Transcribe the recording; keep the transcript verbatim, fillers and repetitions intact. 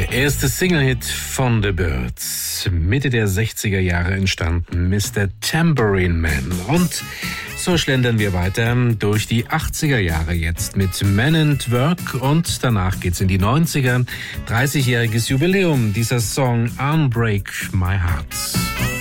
Der erste Single-Hit von The Byrds, Mitte der sechziger Jahre entstanden, Mister Tambourine Man. Und so schlendern wir weiter durch die achtziger Jahre jetzt mit Man and Work und danach geht's in die neunziger. dreißigjähriges Jubiläum, dieser Song Unbreak My Heart.